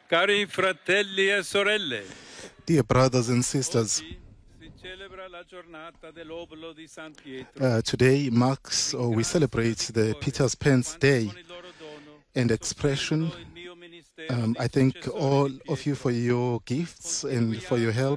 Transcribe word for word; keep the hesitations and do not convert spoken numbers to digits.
Cari fratelli e sorelle, Dear brothers and sisters, oggi si celebra la giornata dell'Obolo di San Pietro. uh, today marks or we celebrate the Peter Spence Day Con il loro dono and expression. sostengono il mio ministero Um, di I thank successore all di of you Pietro. for your gifts and for your help